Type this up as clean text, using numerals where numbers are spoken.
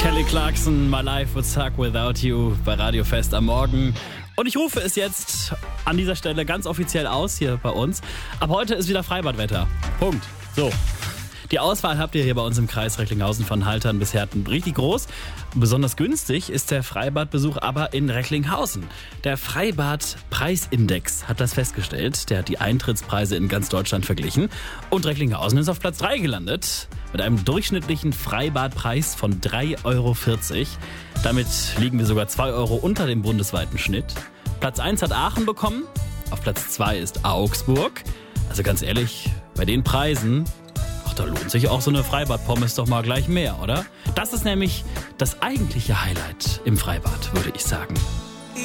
Kelly Clarkson, My Life Would Suck Without You bei Radio Fest am Morgen. Und ich rufe es jetzt an dieser Stelle ganz offiziell aus hier bei uns. Ab heute ist wieder Freibadwetter. Punkt. So. Die Auswahl habt ihr hier bei uns im Kreis Recklinghausen von Haltern bis Herten richtig groß. Besonders günstig ist der Freibadbesuch aber in Recklinghausen. Der Freibad-Preisindex hat das festgestellt. Der hat die Eintrittspreise in ganz Deutschland verglichen. Und Recklinghausen ist auf Platz 3 gelandet. Mit einem durchschnittlichen Freibadpreis von 3,40 Euro. Damit liegen wir sogar 2 Euro unter dem bundesweiten Schnitt. Platz 1 hat Aachen bekommen. Auf Platz 2 ist Augsburg. Also ganz ehrlich, bei den Preisen... da lohnt sich auch so eine Freibad-Pommes doch mal gleich mehr, oder? Das ist nämlich das eigentliche Highlight im Freibad, würde ich sagen.